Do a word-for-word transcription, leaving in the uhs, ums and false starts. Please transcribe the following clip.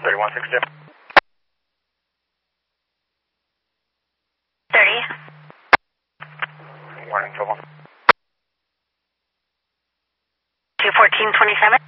thirty-one sixty. thirty. Warning, trouble. two fourteen twenty-seven.